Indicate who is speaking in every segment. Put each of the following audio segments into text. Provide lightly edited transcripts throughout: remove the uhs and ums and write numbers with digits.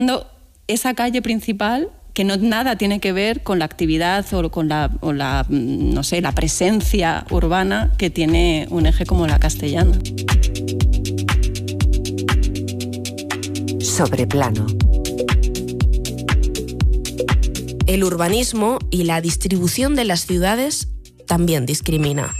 Speaker 1: esa calle principal que nada tiene que ver con la actividad o con la presencia urbana que tiene un eje como la Castellana.
Speaker 2: Sobreplano. El urbanismo y la distribución de las ciudades también discrimina.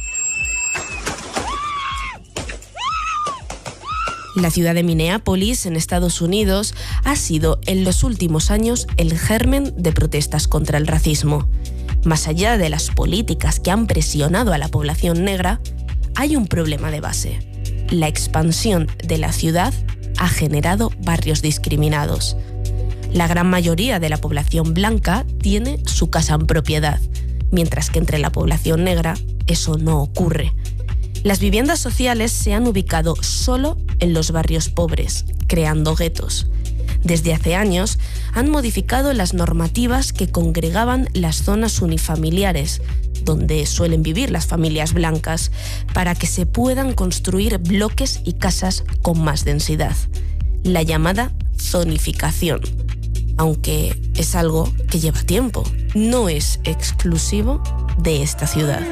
Speaker 2: La ciudad de Minneapolis, en Estados Unidos, ha sido en los últimos años el germen de protestas contra el racismo. Más allá de las políticas que han presionado a la población negra, hay un problema de base. La expansión de la ciudad ha generado barrios discriminados. La gran mayoría de la población blanca tiene su casa en propiedad, mientras que entre la población negra eso no ocurre. Las viviendas sociales se han ubicado solo en los barrios pobres, creando guetos. Desde hace años han modificado las normativas que congregaban las zonas unifamiliares, donde suelen vivir las familias blancas, para que se puedan construir bloques y casas con más densidad. La llamada zonificación, aunque es algo que lleva tiempo, no es exclusivo de esta ciudad.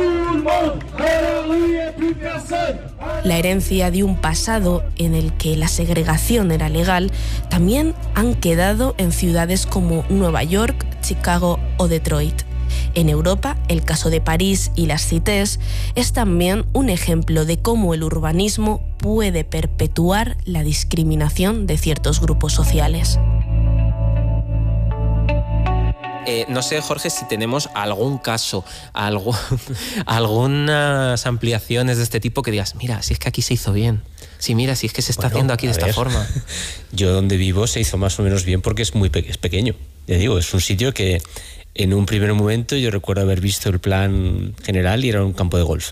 Speaker 2: La herencia de un pasado en el que la segregación era legal también han quedado en ciudades como Nueva York, Chicago o Detroit. En Europa, el caso de París y las Cités es también un ejemplo de cómo el urbanismo puede perpetuar la discriminación de ciertos grupos sociales.
Speaker 3: No sé, Jorge, si tenemos algún caso, algunas ampliaciones de este tipo que digas, mira, si es que aquí se hizo bien. Sí, mira, si es que se está haciendo aquí de esta forma.
Speaker 4: Yo donde vivo se hizo más o menos bien porque es es pequeño. Ya digo, es un sitio que en un primer momento yo recuerdo haber visto el plan general y era un campo de golf.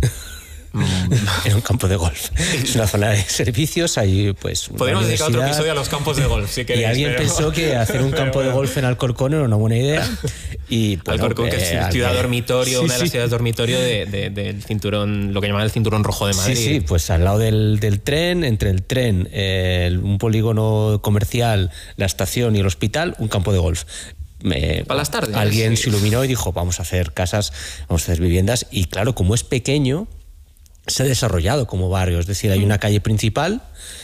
Speaker 4: Era un campo de golf. Es una zona de servicios, ahí pues...
Speaker 3: Podríamos dedicar otro episodio a los campos de golf, si queréis.
Speaker 4: Y alguien pensó que hacer un campo de golf en Alcorcón era una buena idea. Y, bueno,
Speaker 3: Alcorcón, que es ciudad dormitorio, una de las ciudades dormitorio del cinturón, lo que llaman el cinturón rojo de Madrid.
Speaker 4: Sí, pues al lado del tren, entre el tren, un polígono comercial, la estación y el hospital, un campo de golf.
Speaker 3: Para las tardes.
Speaker 4: Alguien se iluminó y dijo, vamos a hacer casas, vamos a hacer viviendas. Y claro, como es pequeño, se ha desarrollado como barrio, es decir, hay una calle principal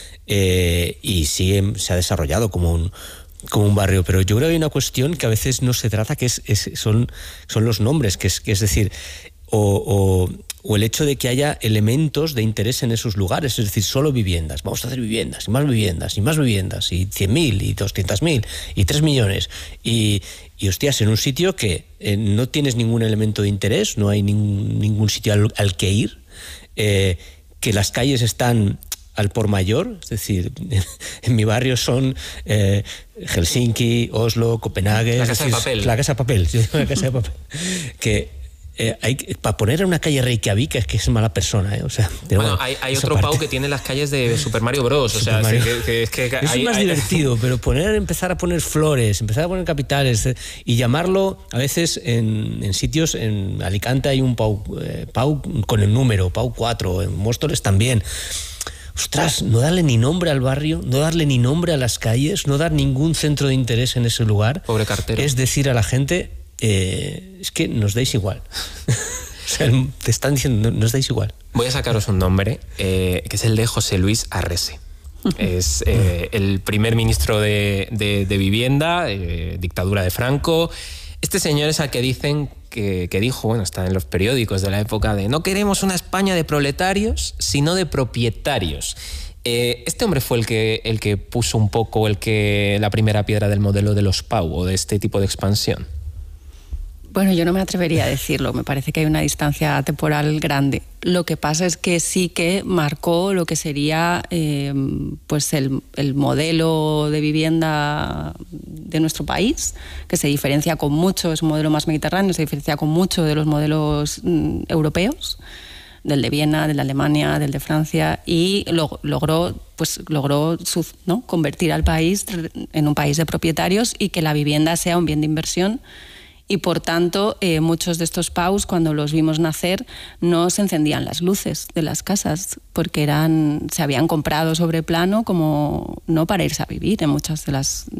Speaker 4: y se ha desarrollado como un barrio, pero yo creo que hay una cuestión que a veces no se trata, que son los nombres, que es decir, o el hecho de que haya elementos de interés en esos lugares, es decir, solo viviendas, vamos a hacer viviendas, y más viviendas, y más viviendas, y 100.000, y 200.000, y 3 millones, y hostias, en un sitio que no tienes ningún elemento de interés, no hay ningún sitio al que ir, que las calles están al por mayor, es decir, en mi barrio son Helsinki, Oslo, Copenhague...
Speaker 3: La Casa de Papel.
Speaker 4: La Casa de Papel, sí, la Casa de Papel. Que para poner a una calle Reykjavik es que es mala persona, ¿eh? O sea,
Speaker 3: bueno, hay otro Pau que tiene las calles de Super Mario Bros.
Speaker 4: Es más divertido, pero empezar a poner flores, empezar a poner capitales y llamarlo, a veces en sitios, en Alicante hay un Pau con el número, Pau 4, en Móstoles también. Ostras, no darle ni nombre al barrio, no darle ni nombre a las calles, no dar ningún centro de interés en ese lugar.
Speaker 3: Pobre cartero.
Speaker 4: Es decir a la gente... es que nos dais igual. O sea, te están diciendo, nos dais igual.
Speaker 3: Voy a sacaros un nombre, que es el de José Luis Arrese. Es el primer ministro de Vivienda, dictadura de Franco. Este señor es al que dicen que dijo, bueno, está en los periódicos de la época, de no queremos una España de proletarios, sino de propietarios. Este hombre fue el que puso un poco la primera piedra del modelo de los Pau, o de este tipo de expansión.
Speaker 1: Bueno, yo no me atrevería a decirlo, me parece que hay una distancia temporal grande. Lo que pasa es que sí que marcó lo que sería pues el modelo de vivienda de nuestro país, que se diferencia con mucho, es un modelo más mediterráneo, se diferencia con mucho de los modelos europeos, del de Viena, del de Alemania, del de Francia, y logró convertir al país en un país de propietarios y que la vivienda sea un bien de inversión. Y por tanto, muchos de estos PAUs, cuando los vimos nacer, no se encendían las luces de las casas, porque se habían comprado sobre plano como no para irse a vivir en muchas de